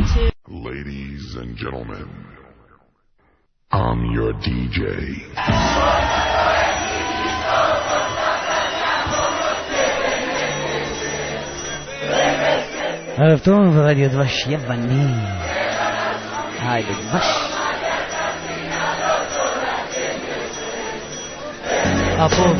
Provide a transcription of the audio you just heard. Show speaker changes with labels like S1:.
S1: Ladies and gentlemen, I'm your DJ.
S2: ערב טוב ברדיו דבש יווני. היי בדבש. אפו